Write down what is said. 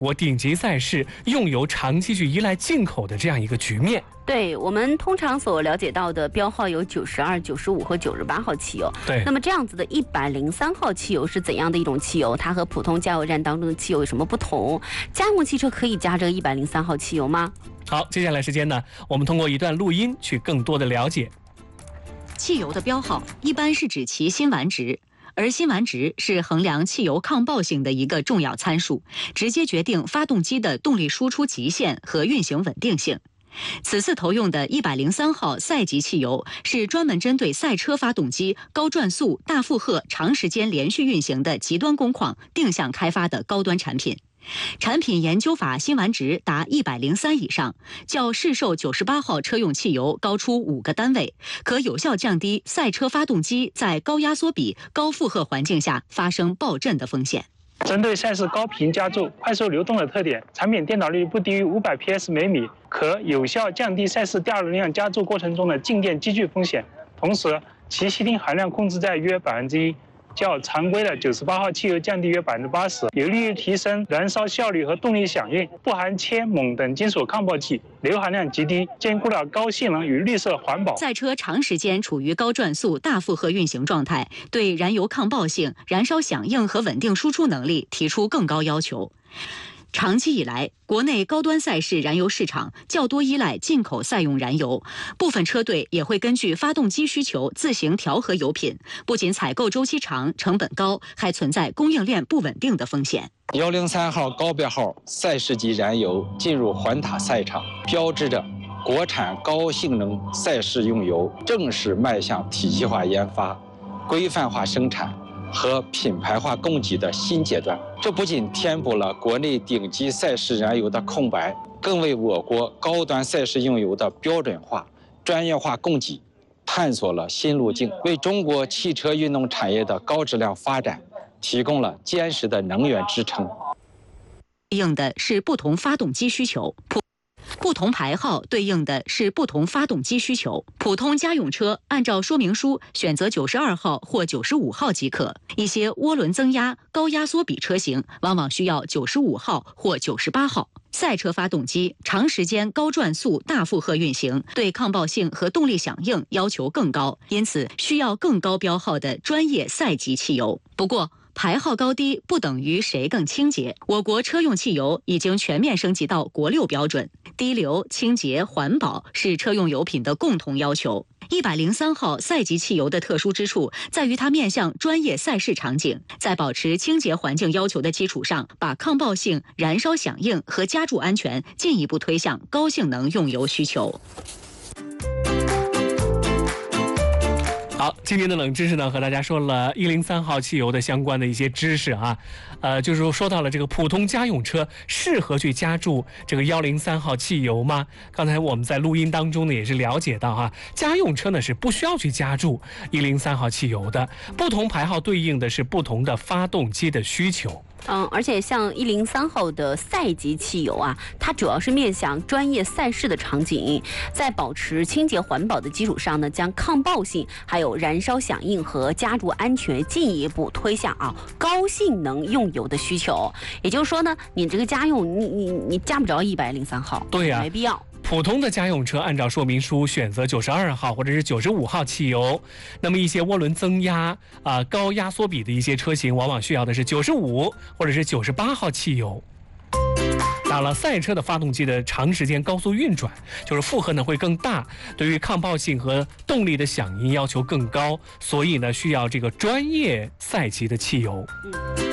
国顶级赛事用油长期去依赖进口的这样一个局面。 对，我们通常所了解到的标号有92、95和98号汽油。 对， 那么这样子的103号汽油是怎样的一种汽油？它和普通加油站当中的汽油有什么不同？家用汽车可以加这个103号汽油吗？ 好，接下来时间呢，我们通过一段录音去更多的了解。 汽油的标号一般是指其辛烷值。而辛烷值是衡量汽油抗爆性的一个重要参数，直接决定发动机的动力输出极限和运行稳定性。此次投用的103号赛级汽油是专门针对赛车发动机高转速、大负荷、长时间连续运行的极端工况定向开发的高端产品。产品研究法辛烷值达103以上，较市售98号车用汽油高出5个单位，可有效降低赛车发动机在高压缩比、高负荷环境下发生爆震的风险。 针对赛事高频加注、快速流动的特点，产品电导率不低于500 PS 每米，可有效降低赛事第二轮量加注过程中的静电积聚风险。同时，其稀丁含量控制在约1%。较常规的98号汽油降低约80%，有利于提升燃烧效率和动力响应，不含铅、锰等金属抗爆剂，硫含量极低，兼顾了高性能与绿色环保。 赛车长时间处于高转速、大负荷运行状态，对燃油抗爆性、燃烧响应和稳定输出能力提出更高要求。长期以来，国内高端赛事燃油市场较多依赖进口赛用燃油，部分车队也会根据发动机需求自行调和油品，不仅采购周期长、成本高，还存在供应链不稳定的风险。 103号高标号赛事级燃油进入环塔赛场，标志着国产高性能赛事用油正式迈向体系化研发、规范化生产和品牌化供给的新阶段。这不仅填补了国内顶级赛事燃油的空白，更为我国高端赛事用油的标准化、专业化供给探索了新路径，为中国汽车运动产业的高质量发展提供了坚实的能源支撑。 对应的是不同发动机需求。不同牌号对应的是不同发动机需求。普通家用车按照说明书选择92号或95号即可，一些涡轮增压、高压缩比车型往往需要95号或98号。赛车发动机长时间高转速、大负荷运行，对抗爆性和动力响应要求更高，因此需要更高标号的专业赛级汽油。不过，牌号高低不等于谁更清洁。我国车用汽油已经全面升级到国6标准，低硫、清洁、环保是车用油品的共同要求。103号赛级汽油的特殊之处在于它面向专业赛事场景，在保持清洁环境要求的基础上，把抗爆性、燃烧响应和加注安全进一步推向高性能用油需求。 好，今天的冷知识呢，和大家说了103号汽油的相关的一些知识啊，就是说到了这个普通家用车适合去加注这个103号汽油吗？刚才我们在录音当中呢也是了解到哈，家用车呢是不需要去加注103号汽油的，不同牌号对应的是不同的发动机的需求。 而且像103号的赛级汽油啊，它主要是面向专业赛事的场景，在保持清洁环保的基础上呢，将抗爆性、还有燃烧响应和加注安全进一步推向高性能用油的需求。也就是说呢，你这个家用你加不着103号， 对呀， 没必要。 普通的家用车按照说明书选择92号或者是95号汽油，那么一些涡轮增压高压缩比的一些车型往往需要的是95或者是98号汽油。到了赛车的发动机的长时间高速运转，就是负荷呢会更大，对于抗爆性和动力的响应要求更高，所以呢需要这个专业赛级的汽油。